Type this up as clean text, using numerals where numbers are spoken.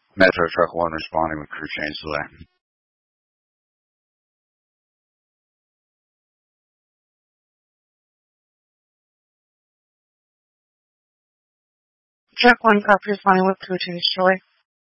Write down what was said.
Metro Truck 1 responding with crew change delay. Truck 1 copy responding with crew change delay.